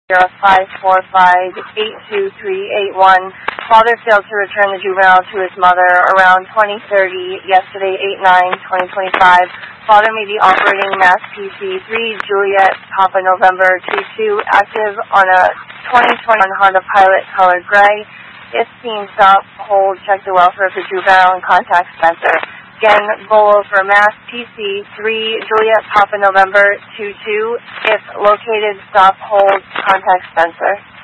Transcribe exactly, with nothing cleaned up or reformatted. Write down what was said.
zero five four five eight two three eight one. Father failed to return the juvenile to his mother around twenty thirty yesterday, eight nine twenty twenty-five. Father may be operating Mass P C three Juliet Papa November two two, active on a twenty twenty-one Honda Pilot colored gray. If seen, stop, hold, check the welfare of the juvenile, and contact Spencer. Again, go over Mass P C three Juliet Papa November two two. If located, stop, hold, contact Spencer.